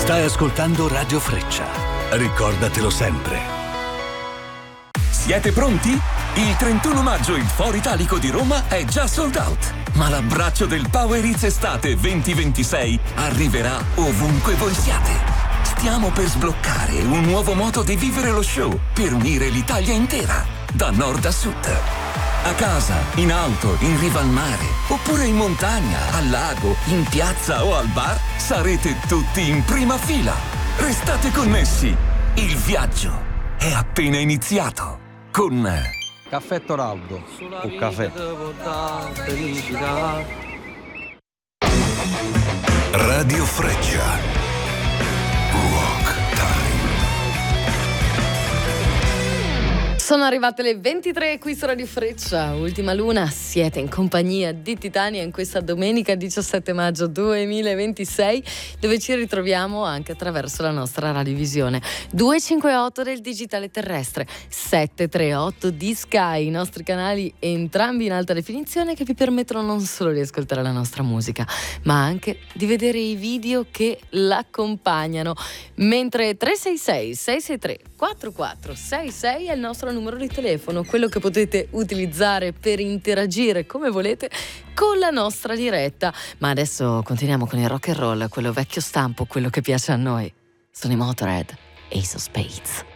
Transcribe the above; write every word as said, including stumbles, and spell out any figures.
Stai ascoltando Radio Freccia. Ricordatelo sempre. Siete pronti? Il trentuno maggio il Foro Italico di Roma è già sold out. Ma l'abbraccio del Power Hits Estate venti ventisei arriverà ovunque voi siate. Stiamo per sbloccare un nuovo modo di vivere lo show per unire l'Italia intera, da nord a sud. A casa, in auto, in riva al mare, oppure in montagna, al lago, in piazza o al bar, sarete tutti in prima fila. Restate connessi. Il viaggio è appena iniziato. Con Caffè Toraldo o caffè. Radio Freccia. Rock Time. Sono arrivate le ventitré qui su Radio Freccia, ultima luna, siete in compagnia di Titania in questa domenica diciassette maggio duemilaventisei, dove ci ritroviamo anche attraverso la nostra radiovisione. duecentocinquantotto del digitale terrestre, settecentotrentotto di Sky, i nostri canali entrambi in alta definizione che vi permettono non solo di ascoltare la nostra musica, ma anche di vedere i video che l'accompagnano. Mentre tre sei sei sei sei tre quattro quattro sei sei è il nostro numero di telefono, quello che potete utilizzare per interagire come volete con la nostra diretta. Ma adesso continuiamo con il rock and roll, quello vecchio stampo, quello che piace a noi. Sono i Motorhead, Ace of Spades.